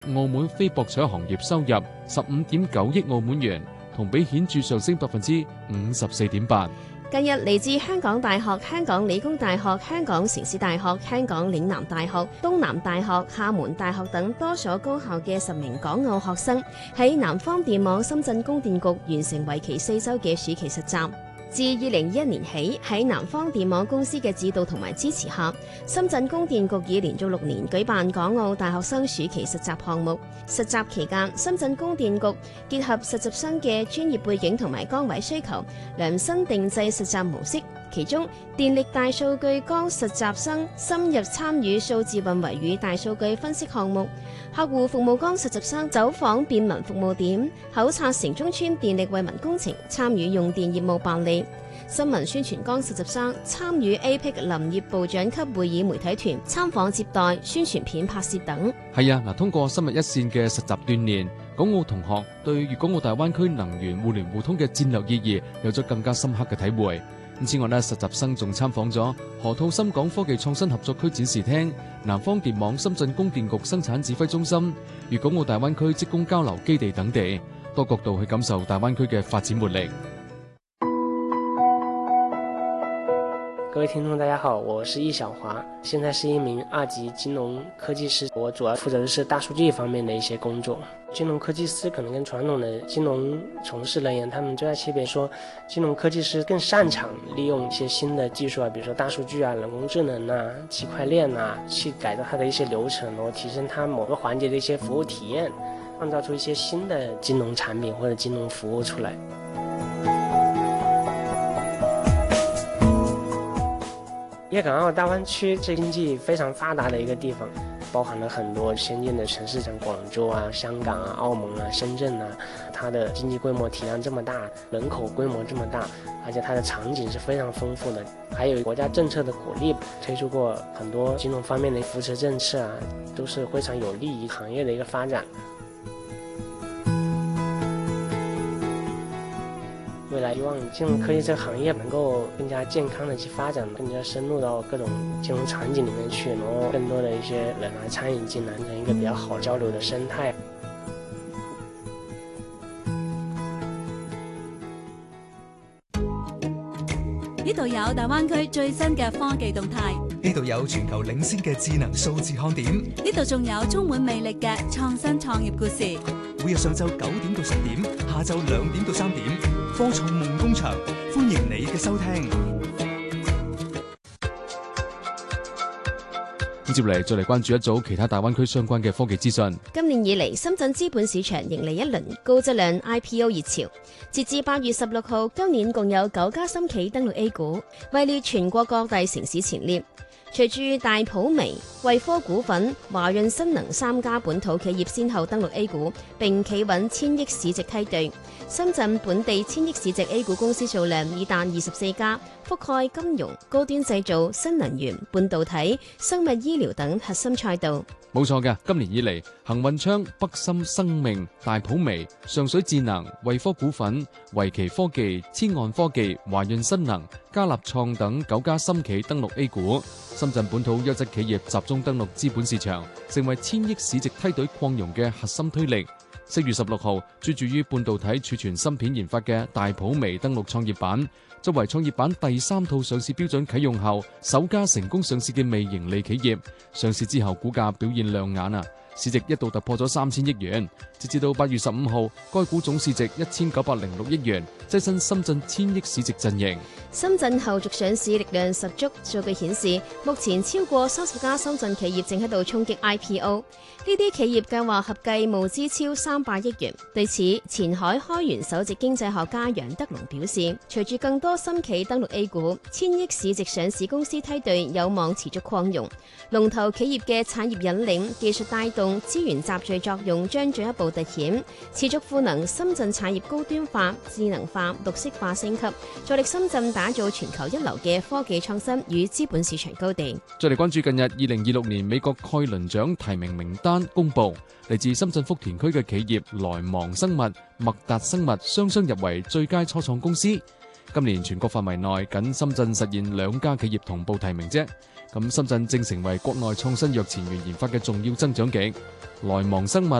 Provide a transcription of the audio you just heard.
澳門非博彩行業收入15.9億澳門元，同比顯著上升54.8%。 近日嚟自香港大學、香港理工大學、香港城市大學、香港嶺南大學、東南大學、廈門大學等多所高校嘅10名港澳學生喺南方電網深圳供電局完成為期4週嘅暑期實習。自2021年起，喺南方電網公司嘅指導同埋支持下，深圳供電局已連續6年舉辦港澳大學生暑期實習項目。實習期間，深圳供電局結合實習生嘅專業背景同埋崗位需求，量身定製實習模式。其中，電力大數據崗實習生深入參與數字運維與大數據分析項目；客戶服務崗實習生走訪便民服務點，考察城中村電力惠民工程，參與用電業務辦理；新聞宣傳崗實習生參與 APEC 林業部長級會議媒體團參訪接待、宣傳片拍攝等。 係啊，通過深入一線嘅實習鍛煉，港澳同學對粵港澳大灣區能源互聯互通嘅戰略意義有咗更加深刻嘅體會。此外實習生仲參訪咗河套深港科技創新合作區展示廳、南方電網深圳供電局生產指揮中心、粵港澳大灣區職工交流基地等地，多角度去感受大灣區嘅發展活力。 各位聽眾大家好，我是易小華，現在是一名2級金融科技師，我主要負責的是大數據方面的一些工作。金融科技師可能跟傳統的金融從事人員，他們最大區別說，金融科技師更擅長利用一些新的技術啊，比如說大數據啊、人工智能啊、區塊鏈啊，去改造它的一些流程，然後提升它某個環節的一些服務體驗，創造出一些新的金融產品或者金融服務出來。粵港澳大灣區是經濟非常發達的一個地方，包含了很多先進的城市，像廣州啊、香港啊、澳門啊、深圳啊，它的經濟規模體量這麼大，人口規模這麼大，而且它的場景是非常豐富的，還有國家政策的鼓勵，推出過很多金融方面的扶持政策啊，都是非常有利於行業的一個發展。未來希望金融科技這個行業能夠更加健康的去發展，更加深入到各種金融場景裡面去，然後更多的一些人來參與進來，成一個比較好交流的生態。 呢度有大灣區最新嘅科技動態， 呢度有全球領先嘅智能數字看點， 呢度仲有充滿魅力嘅創新創業故事。 每日上晝9點到10點，下晝2點到3點，科創夢工場，歡迎你嘅收聽。 接嚟再嚟關注一組其他大灣區相關嘅科技資訊。 今年以嚟，深圳資本市場迎嚟一輪高質量 IPO 熱潮。截至8月16號，今年共有9家新企登陸 A 股，位列全國各大城市前列。隨住大普微、惠科股份、華潤新能3家本土企業先後登陸 A 股，並企穩1000億市值梯隊，深圳本地1000億市值 A 股公司數量已達24家，覆蓋金融、高端製造、新能源、半導體、生物醫療等核心賽道。 冇錯嘅，今年以嚟，恒運昌、北森生命、大普微、上水智能、惠科股份、維奇科技、千岸科技、華潤新能、嘉立創等9家新企登陸 A 股。深圳本土優質企業集中登陸資本市場，成為1000億市值梯隊擴容嘅核心推力。4月16號，專注於半導體儲存芯片研發嘅大普微登陸創業板，作為創業板第3套上市標準啟用後首家成功上市嘅微盈利企業。上市之後股價表現亮眼啊，市值一度突破咗3000億元。截至到8月15號，該股總市值1906億元，躋身深圳1000億市值陣營。 深圳後續上市力量十足，數據顯示，目前超過30家深圳企業正喺度衝擊 IPO， 呢啲企業計劃合計募資超300億元。對此，前海開源首席經濟學家楊德龍表示，隨住更多新企登陸 A 股，1000億市值上市公司梯隊有望持續擴容。龍頭企業嘅產業引領、技術帶動、資源集聚作用將進一步凸顯，持續賦能深圳產業高端化、智能化、綠色化升級，助力深圳打造全球一流嘅科技創新與資本市場高地。 再嚟關注近日2026年美國蓋倫獎提名名單公布，嚟自深圳福田區嘅企業萊芒生物、麥達生物雙雙入圍最佳初創公司。 今年全國範圍內，僅深圳實現2家企業同步提名啫。咁深圳正成為國內創新藥前沿研發嘅重要增長極。萊芒生物